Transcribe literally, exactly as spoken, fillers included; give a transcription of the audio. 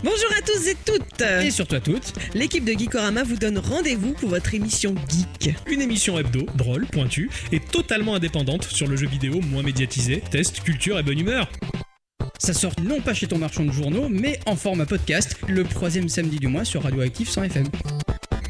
Bonjour à tous et toutes. Et surtout à toutes. L'équipe de Geekorama vous donne rendez-vous pour votre émission Geek. Une émission hebdo, drôle, pointue et totalement indépendante sur le jeu vidéo moins médiatisé, test, culture et bonne humeur. Ça sort non pas chez ton marchand de journaux, mais en format podcast, le troisième samedi du mois sur Radioactive cent F M.